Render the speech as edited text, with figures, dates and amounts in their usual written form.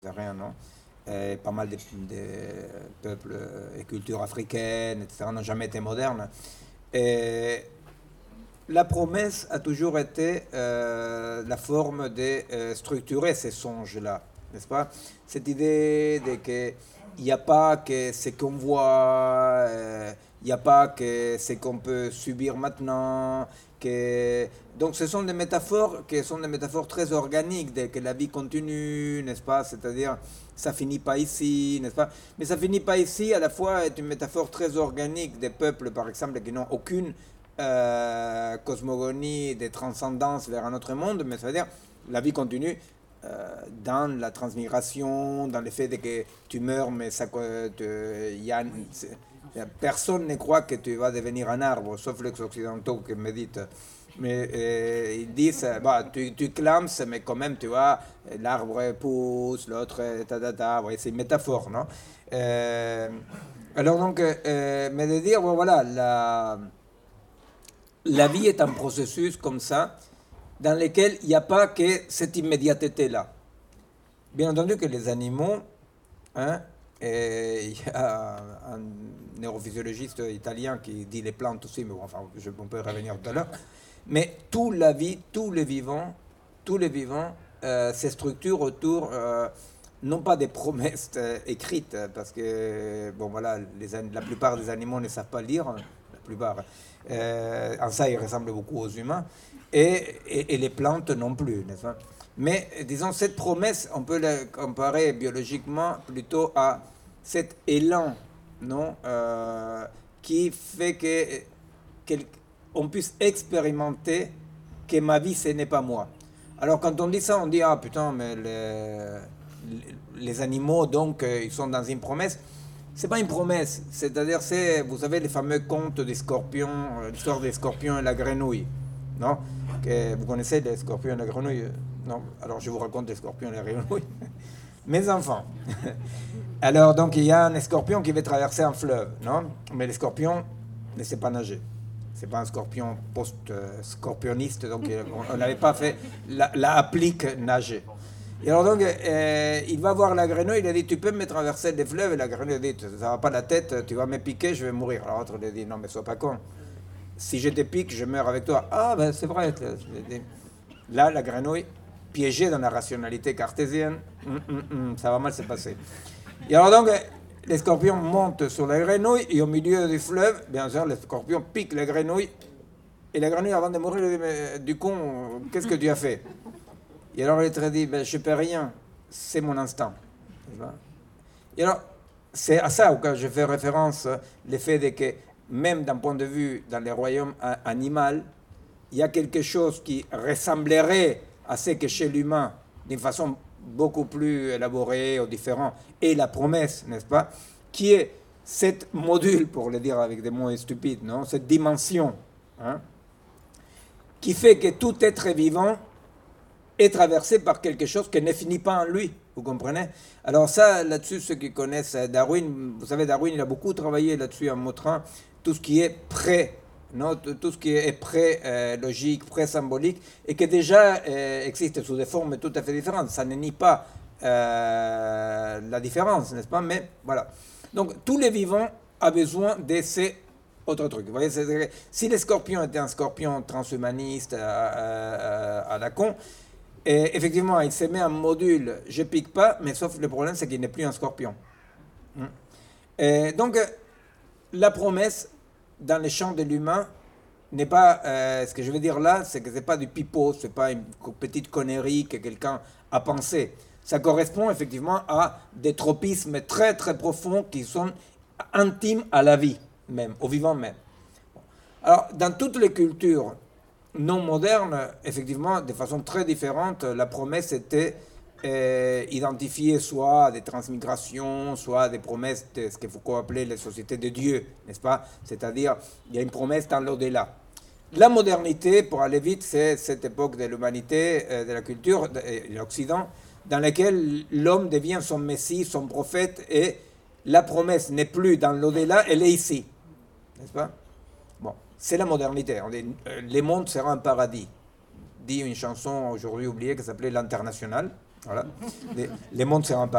c'est rien, non? Pas mal de peuples et cultures africaines, etc., n'ont jamais été modernes. Et la promesse a toujours été la forme de structurer ces songes-là, n'est-ce pas? Cette idée de que il n'y a pas que ce qu'on voit, il n'y a pas que ce qu'on peut subir maintenant, que... Donc ce sont des métaphores qui sont des métaphores très organiques, de que la vie continue, n'est-ce pas? C'est-à-dire, ça finit pas ici, n'est-ce pas? Mais ça finit pas ici, à la fois, est une métaphore très organique des peuples, par exemple, qui n'ont aucune cosmogonie, des transcendances vers un autre monde, mais ça veut dire la vie continue dans la transmigration, dans le fait que tu meurs, mais ça, personne ne croit que tu vas devenir un arbre, sauf les occidentaux qui méditent. Mais ils disent, bah, tu clames, mais quand même, tu vois, l'arbre pousse, l'autre, ta, ta, ta. Ouais, c'est une métaphore, non? Euh, alors donc, mais de dire, bon, voilà, la vie est un processus comme ça, dans lequel il n'y a pas que cette immédiateté-là. Bien entendu que les animaux, hein, et il y a un neurophysiologiste italien qui dit les plantes aussi, mais bon, enfin, on peut revenir tout à l'heure, mais toute la vie, tous les vivants se structurent autour, non pas des promesses écrites, parce que, bon voilà, la plupart des animaux ne savent pas lire, la plupart, en ça ils ressemblent beaucoup aux humains, et les plantes non plus, n'est-ce pas? Mais disons, cette promesse, on peut la comparer biologiquement plutôt à cet élan, non, qui fait qu'on puisse expérimenter que ma vie, ce n'est pas moi. Alors quand on dit ça, on dit, ah putain, mais les animaux, donc, ils sont dans une promesse. C'est pas une promesse, c'est-à-dire, vous savez, les fameux contes des scorpions, l'histoire des scorpions et la grenouille, non? Vous connaissez les scorpions et la grenouille? Non? Alors je vous raconte les scorpions et la grenouille. Mes enfants. Alors donc il y a un scorpion qui veut traverser un fleuve, non? Mais le scorpion ne sait pas nager. C'est pas un scorpion post-scorpioniste, donc on n'avait pas fait la applique nager. Et alors donc, il va voir la grenouille, il a dit, tu peux me traverser des fleuves? Et la grenouille a dit, ça va pas la tête, tu vas me piquer, je vais mourir. Alors l'autre lui a dit, non mais sois pas con. Si je te pique, je meurs avec toi. Ah ben c'est vrai. Là, la grenouille, piégée dans la rationalité cartésienne, ça va mal se passer. Et alors donc, les scorpions montent sur la grenouille, et au milieu du fleuve, bien sûr, les scorpions piquent la grenouille, et la grenouille, avant de mourir, lui dit, mais du con, qu'est-ce que tu as fait? Et alors l'être dit, ben, je ne peux rien, c'est mon instinct. Et alors, c'est à ça auquel je fais référence, le fait de que, même d'un point de vue dans les royaumes animal, il y a quelque chose qui ressemblerait à ce que chez l'humain, d'une façon beaucoup plus élaborée ou différente, est la promesse, n'est-ce pas? Qui est cette module, pour le dire avec des mots stupides, non? Cette dimension, hein, qui fait que tout être vivant est traversé par quelque chose qui ne finit pas en lui. Vous comprenez? Alors ça, là-dessus, ceux qui connaissent Darwin, vous savez, Darwin, il a beaucoup travaillé là-dessus en montrant tout ce qui est pré, non, tout ce qui est pré-logique, pré-symbolique, et qui déjà existe sous des formes tout à fait différentes. Ça ne nie pas la différence, n'est-ce pas? Mais voilà. Donc, tous les vivants ont besoin de ces autres trucs. Vous voyez, si les scorpions étaient un scorpion transhumaniste à la con, et effectivement, il se met en module, je pique pas, mais sauf le problème, c'est qu'il n'est plus un scorpion. Et donc, la promesse dans les champs de l'humain n'est pas, ce que je veux dire là, c'est que c'est pas du pipeau, c'est pas une petite connerie que quelqu'un a pensé. Ça correspond effectivement à des tropismes très très profonds qui sont intimes à la vie même, au vivant même. Alors, dans toutes les cultures non moderne, effectivement, de façon très différente, la promesse était identifiée soit à des transmigrations, soit à des promesses de ce que Foucault appelait les sociétés de Dieu, n'est-ce pas? C'est-à-dire, il y a une promesse dans l'au-delà. La modernité, pour aller vite, c'est cette époque de l'humanité, de la culture, de l'Occident, dans laquelle l'homme devient son messie, son prophète, et la promesse n'est plus dans l'au-delà, elle est ici, n'est-ce pas? Bon, c'est la modernité. On dit, le monde sera un paradis. Dit une chanson aujourd'hui oubliée qui s'appelait L'International. Voilà. Les mondes